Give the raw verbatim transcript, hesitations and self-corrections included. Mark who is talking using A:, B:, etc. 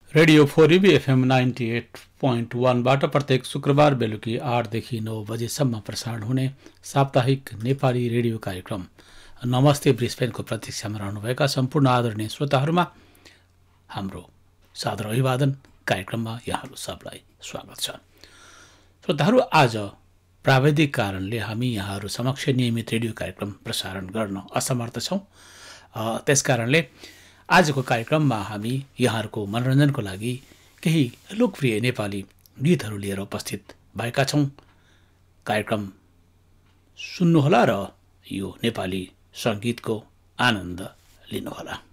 A: Radio फोरिबी FM ninety at point वानबाट प्रत्येक शुक्रबार बेलुकी आठदेखि नौ बजेसम्म प्रसारण हुने साप्ताहिक नेपाली रेडियो कार्यक्रम नमस्ते ब्रिस्बेनको प्रतीक्षामा रहनुभएका सम्पूर्ण आदरणीय श्रोताहरूमा हाम्रो सादर अभिवादन। कार्यक्रममा यहाँहरू सबलाई स्वागत छ। श्रोताहरू, आज प्राविधिक कारणले हामी यहाँहरू समक्ष नियमित रेडियो कार्यक्रम प्रसारण गर्न असमर्थ छौँ। त्यसकारणले आजको कार्यक्रममा हामी यहाँहरूको मनोरञ्जनको लागि केही लोकप्रिय नेपाली गीतहरू लिएर उपस्थित भएका छौँ। कार्यक्रम सुन्नुहोला र यो नेपाली सङ्गीतको आनन्द लिनुहोला।